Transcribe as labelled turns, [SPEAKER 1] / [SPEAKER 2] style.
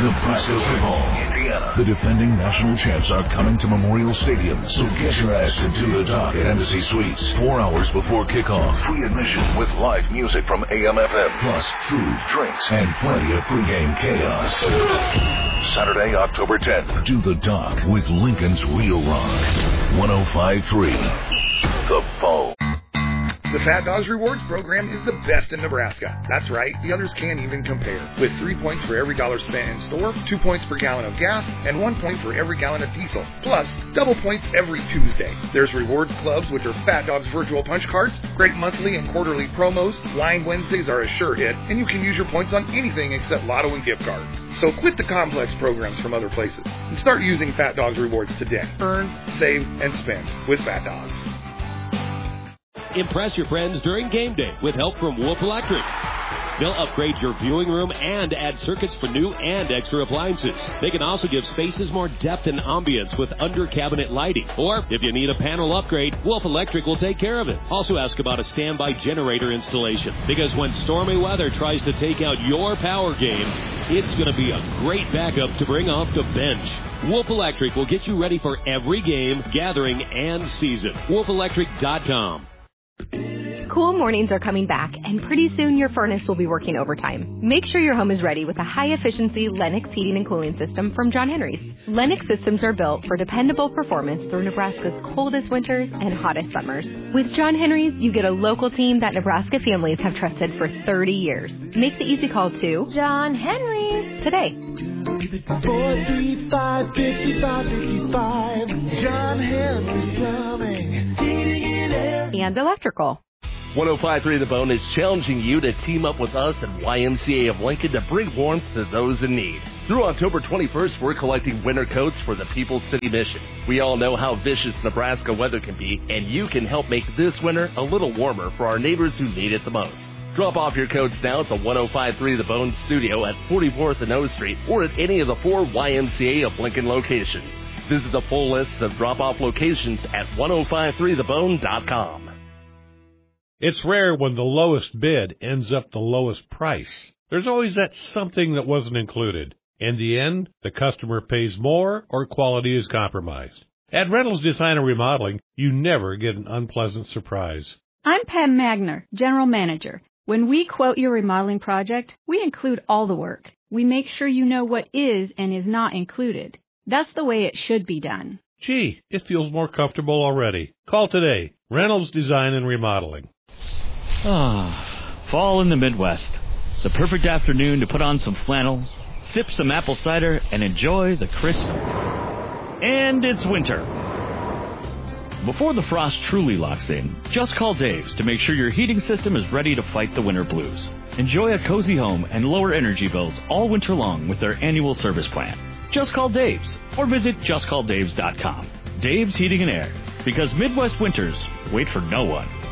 [SPEAKER 1] Nebraska football. Indiana. The defending national champs are coming to Memorial Stadium, so get your ass into the dock at Embassy Suites 4 hours before kickoff. Free admission with live music from AM/FM, plus food, drinks, and plenty of pregame chaos. Saturday, October 10th, do the dock with Lincoln's Real Rock. 105.3 The Bone.
[SPEAKER 2] The Fat Dogs Rewards program is the best in Nebraska. That's right, the others can't even compare. With 3 points for every dollar spent in store, 2 points per gallon of gas, and 1 point for every gallon of diesel. Plus, double points every Tuesday. There's rewards clubs with their Fat Dogs virtual punch cards, great monthly and quarterly promos, Line Wednesdays are a sure hit, and you can use your points on anything except lotto and gift cards. So quit the complex programs from other places and start using Fat Dogs Rewards today. Earn, save, and spend with Fat Dogs.
[SPEAKER 3] Impress your friends during game day with help from Wolf Electric. They'll upgrade your viewing room and add circuits for new and extra appliances. They can also give spaces more depth and ambience with under-cabinet lighting. Or, if you need a panel upgrade, Wolf Electric will take care of it. Also ask about a standby generator installation, because when stormy weather tries to take out your power game, it's going to be a great backup to bring off the bench. Wolf Electric will get you ready for every game, gathering, and season. WolfElectric.com.
[SPEAKER 4] Cool mornings are coming back, and pretty soon your furnace will be working overtime. Make sure your home is ready with a high-efficiency Lennox heating and cooling system from John Henry's. Lennox systems are built for dependable performance through Nebraska's coldest winters and hottest summers. With John Henry's, you get a local team that Nebraska families have trusted for 30 years. Make the easy call to John Henry's today.
[SPEAKER 5] 435-5555. John Henry's Plumbing, Heating and Air,
[SPEAKER 4] and Electrical.
[SPEAKER 6] 105.3 The Bone is challenging you to team up with us and YMCA of Lincoln to bring warmth to those in need. Through October 21st, we're collecting winter coats for the People's City Mission. We all know how vicious Nebraska weather can be, and you can help make this winter a little warmer for our neighbors who need it the most. Drop off your coats now at the 105.3 The Bone studio at 44th and O Street, or at any of the 4 YMCA of Lincoln locations. Visit the full list of drop-off locations at 1053thebone.com.
[SPEAKER 7] It's rare when the lowest bid ends up the lowest price. There's always that something that wasn't included. In the end, the customer pays more or quality is compromised. At Reynolds Design and Remodeling, you never get an unpleasant surprise.
[SPEAKER 8] I'm Pam Magner, General Manager. When we quote your remodeling project, we include all the work. We make sure you know what is and is not included. That's the way it should be done.
[SPEAKER 7] Gee, it feels more comfortable already. Call today. Reynolds Design and Remodeling.
[SPEAKER 9] Fall in the Midwest. The perfect afternoon to put on some flannel, sip some apple cider, and enjoy the crisp. And it's winter. Before the frost truly locks in, just call Dave's to make sure your heating system is ready to fight the winter blues. Enjoy a cozy home and lower energy bills all winter long with their annual service plan. Just call Dave's or visit justcalldaves.com. Dave's Heating and Air, because Midwest winters wait for no one.